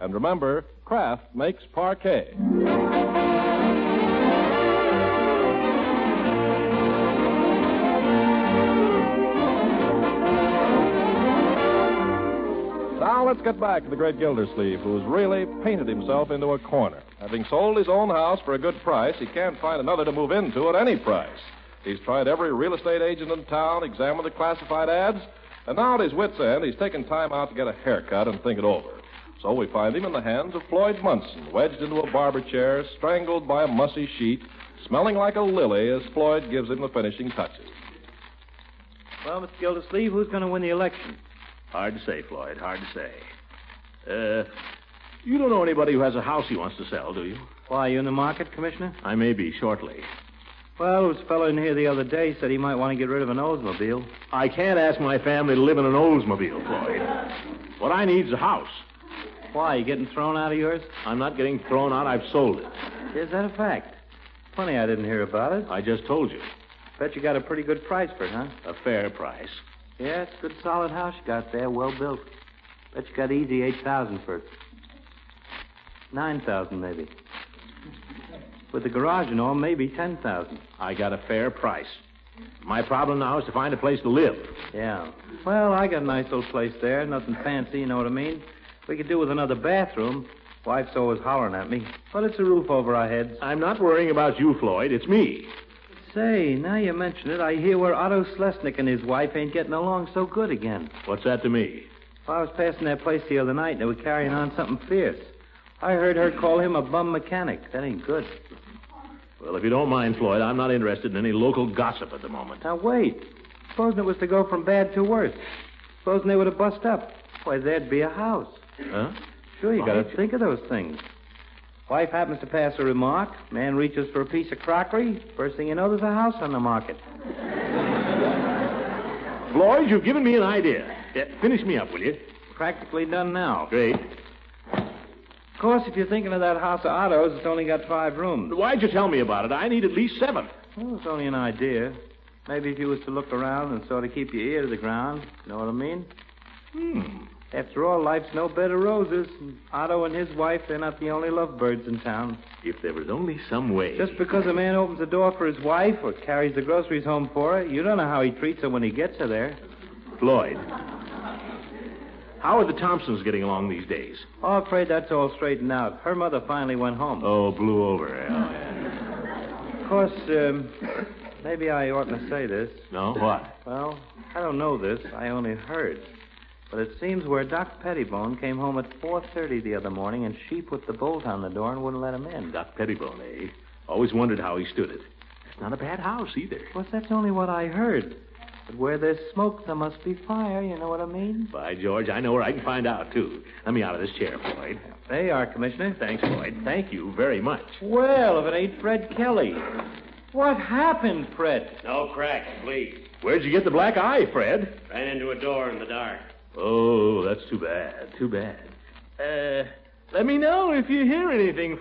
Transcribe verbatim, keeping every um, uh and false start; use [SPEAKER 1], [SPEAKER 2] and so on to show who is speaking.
[SPEAKER 1] And remember, Kraft makes Parquet. Now let's get back to the great Gildersleeve, who's really painted himself into a corner. Having sold his own house for a good price, he can't find another to move into at any price. He's tried every real estate agent in town, examined the classified ads, and now at his wit's end, he's taken time out to get a haircut and think it over. So we find him in the hands of Floyd Munson, wedged into a barber chair, strangled by a mussy sheet, smelling like a lily as Floyd gives him the finishing touches.
[SPEAKER 2] Well, Mister Gildersleeve, who's going to win the election?
[SPEAKER 3] Hard to say, Floyd, hard to say. Uh, you don't know anybody who has a house he wants to sell, do you?
[SPEAKER 2] Why, you in the market, Commissioner?
[SPEAKER 3] I may be shortly.
[SPEAKER 2] Well, there was a fellow in here the other day said he might want to get rid of an Oldsmobile.
[SPEAKER 3] I can't ask my family to live in an Oldsmobile, Floyd. What I need is a house.
[SPEAKER 2] Why, you getting thrown out of yours?
[SPEAKER 3] I'm not getting thrown out. I've sold it.
[SPEAKER 2] Is that a fact? Funny I didn't hear about it.
[SPEAKER 3] I just told you.
[SPEAKER 2] Bet you got a pretty good price for it, huh?
[SPEAKER 3] A fair price.
[SPEAKER 2] Yeah, it's a good solid house you got there, well built. Bet you got easy eight thousand for it. Nine thousand maybe. With the garage and all, maybe ten thousand.
[SPEAKER 3] I got a fair price. My problem now is to find a place to live.
[SPEAKER 2] Yeah. Well, I got a nice little place there. Nothing fancy, you know what I mean? We could do with another bathroom. Wife's always hollering at me. But it's a roof over our heads.
[SPEAKER 3] I'm not worrying about you, Floyd. It's me.
[SPEAKER 2] Say, now you mention it, I hear where Otto Slesnik and his wife ain't getting along so good again.
[SPEAKER 3] What's that to me?
[SPEAKER 2] Well, I was passing that place the other night, and they were carrying on something fierce. I heard her call him a bum mechanic. That ain't good.
[SPEAKER 3] Well, if you don't mind, Floyd, I'm not interested in any local gossip at the moment.
[SPEAKER 2] Now, wait. Supposing it was to go from bad to worse. Supposing they would have bust up. Why, there'd be a house.
[SPEAKER 3] Huh?
[SPEAKER 2] Sure, you
[SPEAKER 3] Why?
[SPEAKER 2] got to think of those things. Wife happens to pass a remark. Man reaches for a piece of crockery. First thing you know, there's a house on the market.
[SPEAKER 3] Floyd, you've given me an idea. Yeah, finish me up, will you?
[SPEAKER 2] Practically done now.
[SPEAKER 3] Great.
[SPEAKER 2] Of course, if you're thinking of that house of Otto's, it's only got five rooms.
[SPEAKER 3] Why'd you tell me about it? I need at least seven.
[SPEAKER 2] Well, it's only an idea. Maybe if you was to look around and sort of keep your ear to the ground. You know what I mean?
[SPEAKER 3] Hmm.
[SPEAKER 2] After all, life's no bed of roses. And Otto and his wife, they're not the only lovebirds in town.
[SPEAKER 3] If there was only some way.
[SPEAKER 2] Just because a man opens the door for his wife or carries the groceries home for her, you don't know how he treats her when he gets her there.
[SPEAKER 3] Floyd, how are the Thompsons getting along these days?
[SPEAKER 2] Oh, I'm afraid that's all straightened out. Her mother finally went home.
[SPEAKER 3] Oh, blew over. Oh, yeah.
[SPEAKER 2] Of course, um, maybe I oughtn't to say this.
[SPEAKER 3] No? What?
[SPEAKER 2] Well, I don't know this. I only heard. But it seems where Doc Pettibone came home at four thirty the other morning, and she put the bolt on the door and wouldn't let him in.
[SPEAKER 3] Doc Pettibone, eh? Always wondered how he stood it. It's not a bad house, either.
[SPEAKER 2] Well, that's only what I heard. But where there's smoke, there must be fire, you know what I mean?
[SPEAKER 3] By George, I know where I can find out, too. Let me out of this chair, Floyd.
[SPEAKER 2] There you are, Commissioner.
[SPEAKER 3] Thanks, Floyd. Thank you very much.
[SPEAKER 2] Well, if it ain't Fred Kelly. What happened, Fred?
[SPEAKER 4] No cracks, please.
[SPEAKER 3] Where'd you get the black eye, Fred?
[SPEAKER 4] Ran into a door in the dark.
[SPEAKER 3] Oh, that's too bad. Too bad. Uh, let me know if you hear anything,